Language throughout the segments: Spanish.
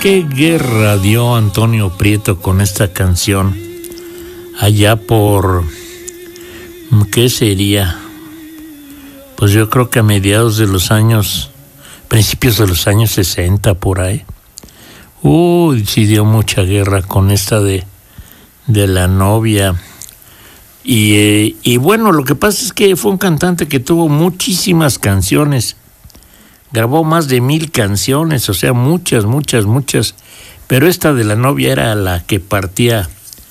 qué guerra dio Antonio Prieto con esta canción allá por, ¿qué sería? Pues yo creo que a mediados de los años, principios de los años 60 por ahí. Sí dio mucha guerra con esta de la novia. Y bueno, lo que pasa es que fue un cantante que tuvo muchísimas canciones. Grabó más de 1000 canciones, o sea, muchas. Pero esta de la novia era la que partía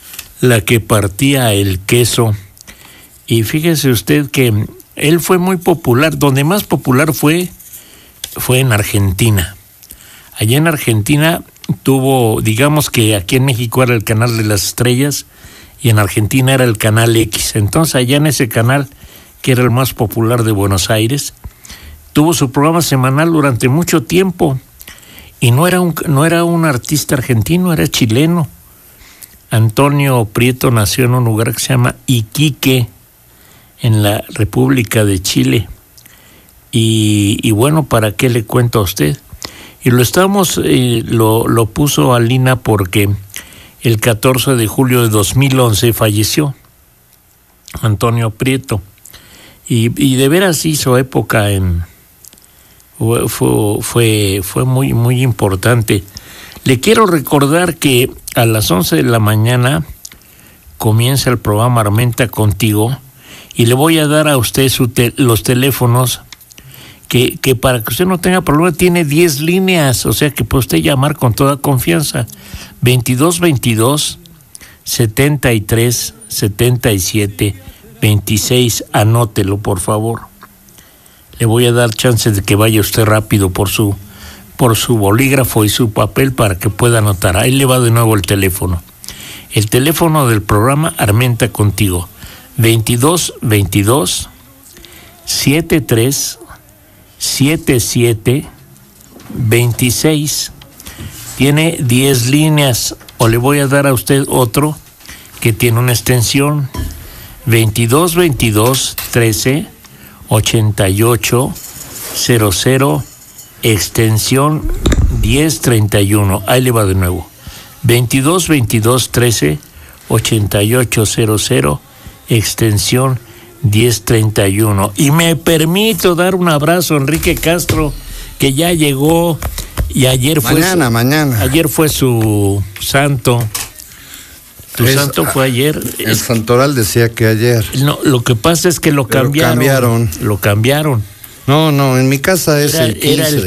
el queso. Y fíjese usted que él fue muy popular. Donde más popular fue en Argentina. Allá en Argentina tuvo, digamos que aquí en México era el Canal de las Estrellas y en Argentina era el Canal X. Entonces allá en ese canal, que era el más popular de Buenos Aires, tuvo su programa semanal durante mucho tiempo. Y no era un artista argentino, era chileno. Antonio Prieto nació en un lugar que se llama Iquique, en la República de Chile. Y bueno, ¿para qué le cuento a usted? Y lo puso Alina porque el 14 de julio de 2011 falleció Antonio Prieto. Y de veras hizo época fue muy, muy importante. Le quiero recordar que a las 11 de la mañana comienza el programa Armenta Contigo y le voy a dar a usted los teléfonos que para que usted no tenga problema, tiene 10 líneas, o sea que puede usted llamar con toda confianza. 2222 73 77 26, anótelo por favor. Le voy a dar chance de que vaya usted rápido por su bolígrafo y su papel para que pueda anotar. Ahí le va de nuevo el teléfono. El teléfono del programa Armenta Contigo. 2222 73 77 26. Tiene 10 líneas, o le voy a dar a usted otro que tiene una extensión 2222 13 88 00, extensión 1031. Ahí le va de nuevo. 2222 13 88 00, extensión 1031. Y me permito dar un abrazo a Enrique Castro, que ya llegó y ayer fue mañana. Ayer fue su santo. Tu santo fue ayer. El santoral decía que ayer. No, lo que pasa es que lo cambiaron. Lo cambiaron. No, en mi casa es el 15. Era el